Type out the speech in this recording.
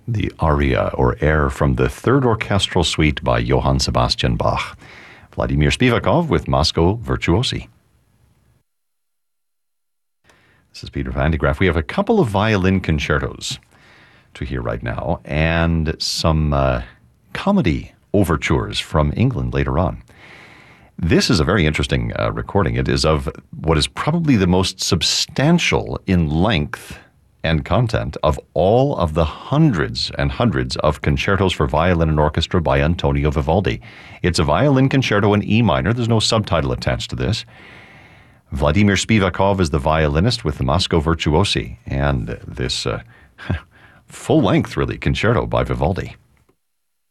the aria or air from the Third Orchestral Suite by Johann Sebastian Bach. Vladimir Spivakov with Moscow Virtuosi. This is Peter Van de Graaff. We have a couple of violin concertos to hear right now and some comedy overtures from England later on. This is a very interesting recording. It is of what is probably the most substantial in length and content of all of the hundreds and hundreds of concertos for violin and orchestra by Antonio Vivaldi. It's a violin concerto in E minor. There's no subtitle attached to this. Vladimir Spivakov is the violinist with the Moscow Virtuosi, and this full-length, really, concerto by Vivaldi.